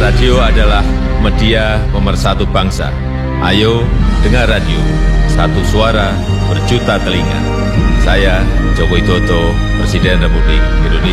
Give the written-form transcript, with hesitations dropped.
Radio adalah media pemersatu bangsa. Ayo dengar radio, satu suara berjuta telinga. Saya Joko Widodo, Presiden Republik Indonesia.